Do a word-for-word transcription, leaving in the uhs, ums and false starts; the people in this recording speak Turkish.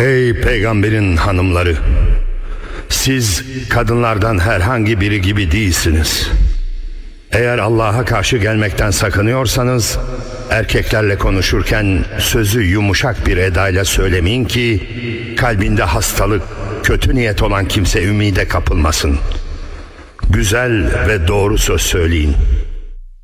Ey peygamberin hanımları! Siz kadınlardan herhangi biri gibi değilsiniz. Eğer Allah'a karşı gelmekten sakınıyorsanız, erkeklerle konuşurken sözü yumuşak bir edayla söylemeyin ki kalbinde hastalık, kötü niyet olan kimse ümide kapılmasın. Güzel ve doğru söz söyleyin.